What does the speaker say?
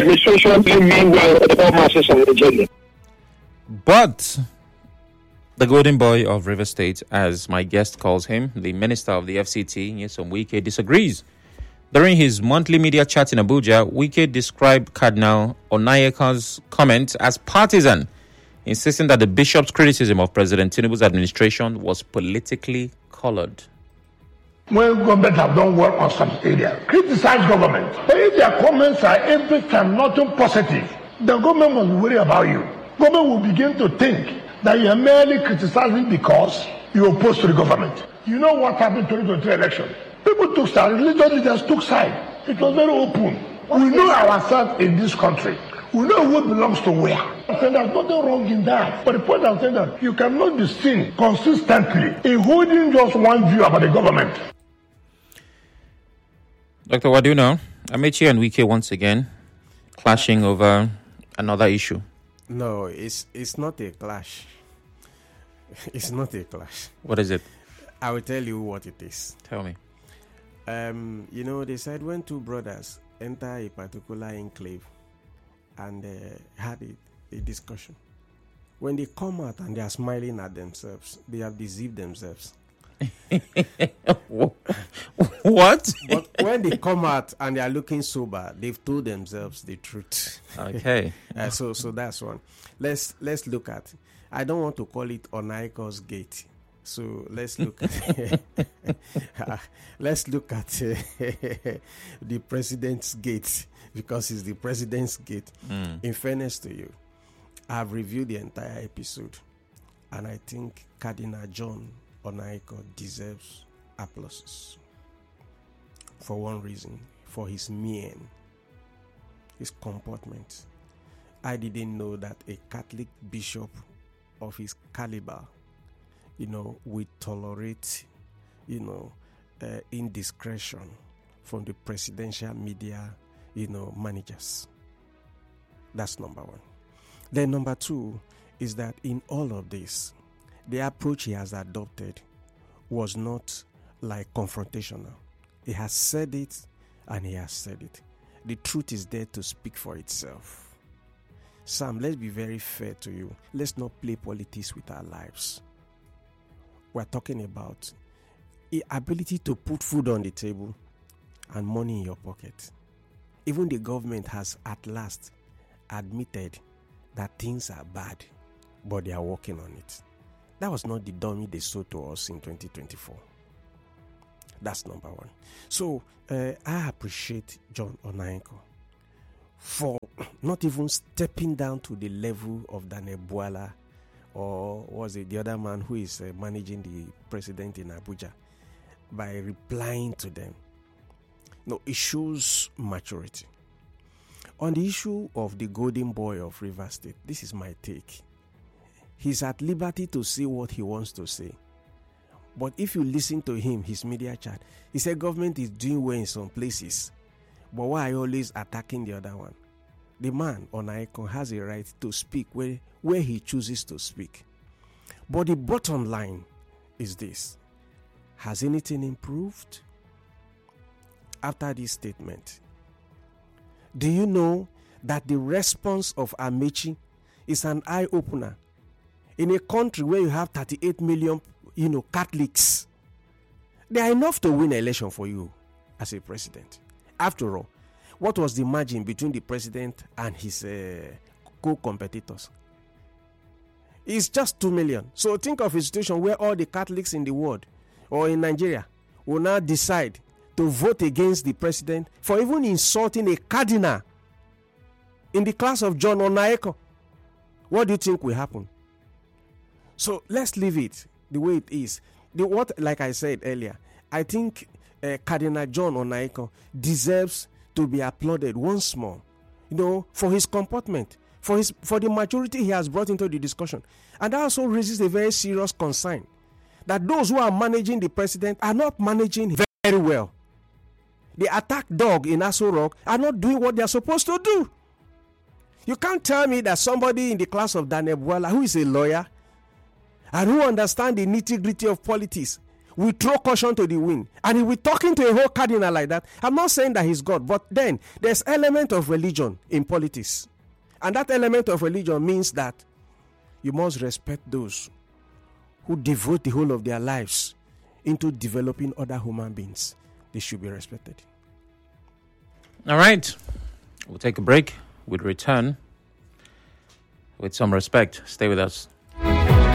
administration meanwhile the poor masses of Nigeria. But the golden boy of River State, as my guest calls him, the minister of the FCT, Nyesom Wike, disagrees. During his monthly media chat in Abuja, Wike described Cardinal Onayeka's comment as partisan, insisting that the bishop's criticism of President Tinubu's administration was politically colored. When government have done work on some area, criticize government. But if their comments are every time nothing positive, the government must worry about you. Government will begin to think that you are merely criticizing because you are opposed to the government. You know what happened in 2023 election? People took side, religious leaders took side. It was very open. We know ourselves in this country. We know who belongs to where. So there's nothing wrong in that. But the point I'm saying that you cannot be seen consistently in holding just one view about the government. Dr. Waduno, Amaechi and Wike once again clashing over another issue. No, it's not a clash. It's not a clash. What is it? I will tell you what it is. Tell me. They said when two brothers enter a particular enclave and had a discussion, when they come out and they are smiling at themselves, they have deceived themselves. What? But when they come out and they are looking sober, they've told themselves the truth. Okay. So that's one. Let's look at. I don't want to call it Onayeka's gate. So let's look at the president's gate, because it's the president's gate. In fairness to you, I've reviewed the entire episode, and I think Cardinal John Onayeka deserves applause for one reason: for his mien, his comportment. I didn't know that a Catholic bishop of his caliber, would tolerate, indiscretion from the presidential media, managers. That's number one. Then number two is that in all of this, the approach he has adopted was not like confrontational. He has said it and he has said it. The truth is there to speak for itself. Sam, let's be very fair to you. Let's not play politics with our lives. We're talking about the ability to put food on the table and money in your pocket. Even the government has at last admitted that things are bad, but they are working on it. That was not the dummy they sold to us in 2024. That's number one. So I appreciate John Onayeka for not even stepping down to the level of Daniel Bwala, or was it the other man who is managing the president in Abuja, by replying to them. No, it shows maturity. On the issue of the golden boy of River State, this is my take. He's at liberty to say what he wants to say. But if you listen to him, his media chat, he said government is doing well in some places. But why are you always attacking the other one? The man, Onayeka, has a right to speak where he chooses to speak. But the bottom line is this. Has anything improved after this statement? Do you know that the response of Amaechi is an eye-opener? In a country where you have 38 million, Catholics, they are enough to win an election for you as a president. After all, what was the margin between the president and his co-competitors? It's just 2 million. So think of a situation where all the Catholics in the world or in Nigeria will now decide to vote against the president for even insulting a cardinal in the class of John Onayeka. What do you think will happen? So let's leave it the way it is. Like I said earlier, I think Cardinal John Onayeka deserves to be applauded once more, for his comportment, for the maturity he has brought into the discussion. And that also raises a very serious concern that those who are managing the president are not managing very well. The attack dog in Aso Rock are not doing what they are supposed to do. You can't tell me that somebody in the class of Daniel Bwala, who is a lawyer and who understands the nitty-gritty of politics, will throw caution to the wind. And if we're talking to a whole cardinal like that, I'm not saying that he's God, but then there's element of religion in politics. And that element of religion means that you must respect those who devote the whole of their lives into developing other human beings. They should be respected. All right. We'll take a break. We'll return with some respect. Stay with us.